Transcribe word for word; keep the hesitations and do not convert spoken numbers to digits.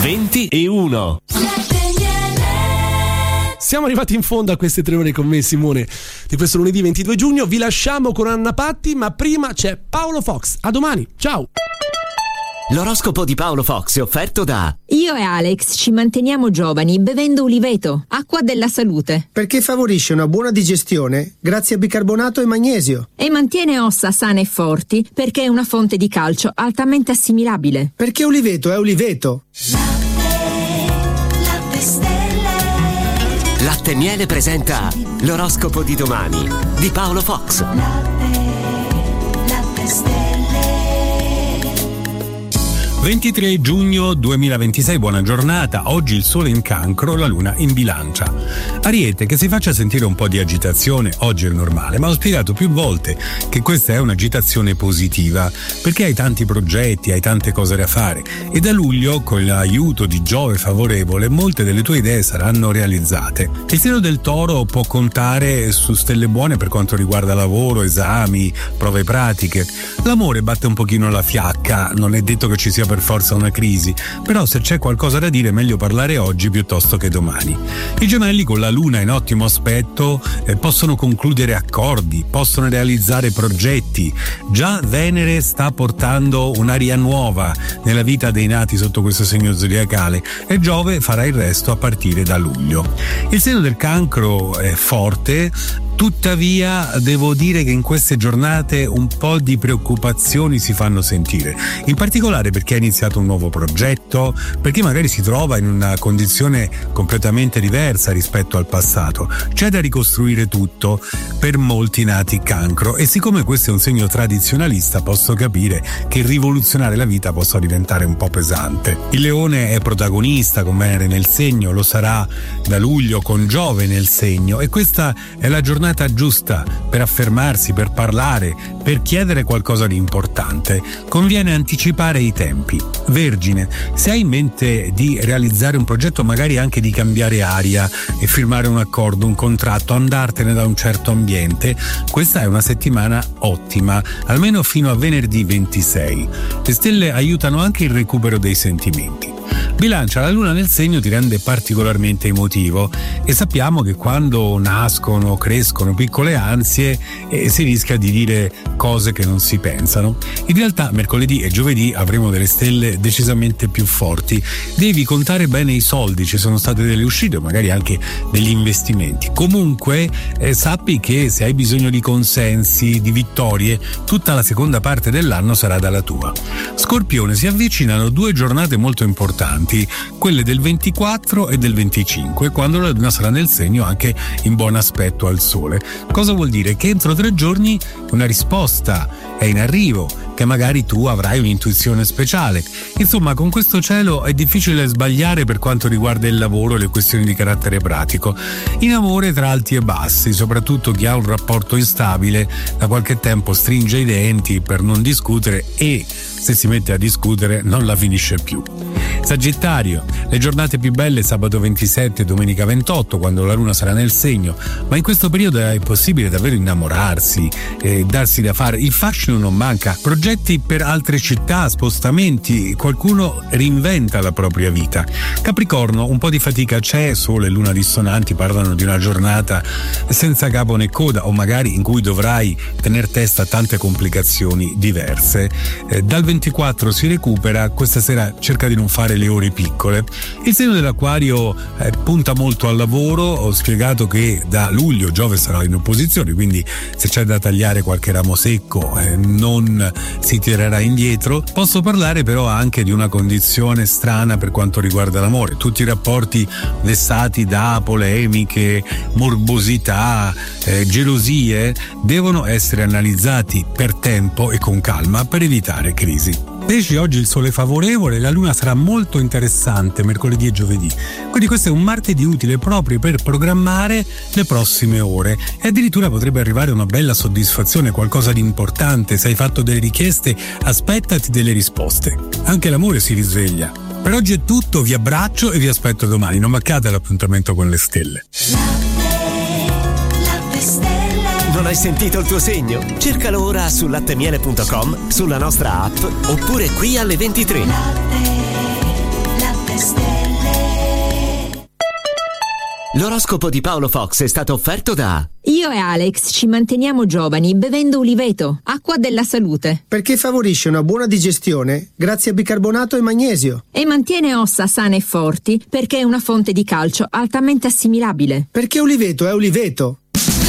venti e uno. Siamo arrivati in fondo a queste tre ore con me, Simone, di questo lunedì ventidue giugno. Vi lasciamo con Anna Patti, ma prima c'è Paolo Fox. A domani, ciao! L'oroscopo di Paolo Fox è offerto da Io e Alex ci manteniamo giovani bevendo Uliveto, acqua della salute. Perché favorisce una buona digestione grazie a bicarbonato e magnesio. E mantiene ossa sane e forti perché è una fonte di calcio altamente assimilabile. Perché Uliveto è Uliveto. Latte e Miele presenta l'oroscopo di domani di Paolo Fox. ventitré giugno duemilaventisei, buona giornata. Oggi il sole in Cancro, la luna in Bilancia. Ariete, che si faccia sentire un po' di agitazione, oggi è normale, ma ho spiegato più volte che questa è un'agitazione positiva, perché hai tanti progetti, hai tante cose da fare e da luglio, con l'aiuto di Giove favorevole, molte delle tue idee saranno realizzate. Il segno del Toro può contare su stelle buone per quanto riguarda lavoro, esami, prove pratiche. L'amore batte un pochino la fiacca, non è detto che ci sia per forza una crisi, però se c'è qualcosa da dire è meglio parlare oggi piuttosto che domani. I Gemelli, con la luna in ottimo aspetto, eh, possono concludere accordi, possono realizzare progetti. Già Venere sta portando un'aria nuova nella vita dei nati sotto questo segno zodiacale e Giove farà il resto a partire da luglio. Il segno del Cancro è forte. Tuttavia devo dire che in queste giornate un po' di preoccupazioni si fanno sentire, in particolare perché ha iniziato un nuovo progetto, perché magari si trova in una condizione completamente diversa rispetto al passato. C'è da ricostruire tutto per molti nati Cancro e siccome questo è un segno tradizionalista posso capire che rivoluzionare la vita possa diventare un po' pesante. Il Leone è protagonista con Venere nel segno, lo sarà da luglio con Giove nel segno e questa è la giornata giusta per affermarsi, per parlare, per chiedere qualcosa di importante. Conviene anticipare i tempi. Vergine, se hai in mente di realizzare un progetto, magari anche di cambiare aria e firmare un accordo, un contratto, andartene da un certo ambiente, questa è una settimana ottima, almeno fino a venerdì ventisei. Le stelle aiutano anche il recupero dei sentimenti. Bilancia, la luna nel segno ti rende particolarmente emotivo e sappiamo che quando nascono, crescono piccole ansie eh, si rischia di dire cose che non si pensano. In realtà mercoledì e giovedì avremo delle stelle decisamente più forti. Devi contare bene i soldi, ci sono state delle uscite, magari anche degli investimenti. Comunque eh, sappi che se hai bisogno di consensi, di vittorie, tutta la seconda parte dell'anno sarà dalla tua. Scorpione, si avvicinano due giornate molto importanti, quelle del ventiquattro e del venticinque, quando la luna sarà nel segno anche in buon aspetto al sole. Cosa vuol dire? Che entro tre giorni una risposta è in arrivo, che magari tu avrai un'intuizione speciale. Insomma, con questo cielo è difficile sbagliare per quanto riguarda il lavoro e le questioni di carattere pratico. In amore tra alti e bassi, soprattutto chi ha un rapporto instabile, da qualche tempo stringe i denti per non discutere e se si mette a discutere non la finisce più. Sagittario, le giornate più belle sabato ventisette e domenica ventotto, quando la luna sarà nel segno, ma in questo periodo è possibile davvero innamorarsi e darsi da fare. Il fascino non manca, progetti per altre città, spostamenti, qualcuno reinventa la propria vita. Capricorno, un po' di fatica c'è, sole e luna dissonanti parlano di una giornata senza capo né coda o magari in cui dovrai tener testa a tante complicazioni diverse. Eh, dal ventiquattro si recupera, questa sera cerca di non fare le ore piccole. Il segno dell'Acquario eh, punta molto al lavoro, ho spiegato che da luglio Giove sarà in opposizione, quindi se c'è da tagliare qualche ramo secco eh, non si tirerà indietro. Posso parlare però anche di una condizione strana per quanto riguarda l'amore, tutti i rapporti vessati da polemiche, morbosità, eh, gelosie devono essere analizzati per tempo e con calma per evitare crisi. Pesci, oggi il sole è favorevole, la luna sarà molto interessante mercoledì e giovedì, quindi questo è un martedì utile proprio per programmare le prossime ore e addirittura potrebbe arrivare una bella soddisfazione, qualcosa di importante. Se hai fatto delle richieste, aspettati delle risposte. Anche l'amore si risveglia. Per oggi è tutto, vi abbraccio e vi aspetto domani, non mancate l'appuntamento con le stelle. Non hai sentito il tuo segno? Cercalo ora su latte miele punto com, sulla nostra app oppure qui alle ventitré. Latte, latte stelle. L'oroscopo di Paolo Fox è stato offerto da... Io e Alex ci manteniamo giovani bevendo Uliveto, acqua della salute. Perché favorisce una buona digestione grazie a bicarbonato e magnesio. E mantiene ossa sane e forti perché è una fonte di calcio altamente assimilabile. Perché Uliveto è Uliveto.